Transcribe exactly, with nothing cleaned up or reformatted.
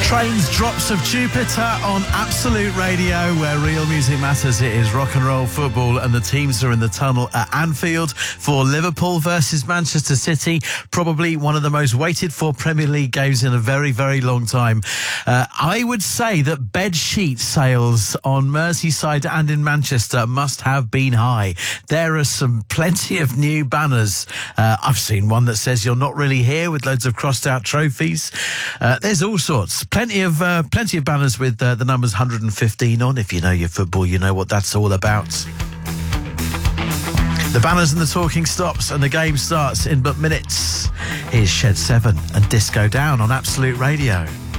Trains, Drops of Jupiter on Absolute Radio, where real music matters. It is rock and roll football, and the teams are in the tunnel at Anfield for Liverpool versus Manchester City. Probably one of the most waited for Premier League games in a very, very long time. Uh, I would say that bed sheet sales on Merseyside and in Manchester must have been high. There are some plenty of new banners. Uh, I've seen one that says "You're not really here" with loads of crossed out trophies. Uh, there's all sorts. Plenty of uh, plenty of banners with uh, the numbers one hundred fifteen on. If you know your football, you know what that's all about. The banners and the talking stops, and the game starts in but minutes. Here's Shed seven and Disco Down on Absolute Radio.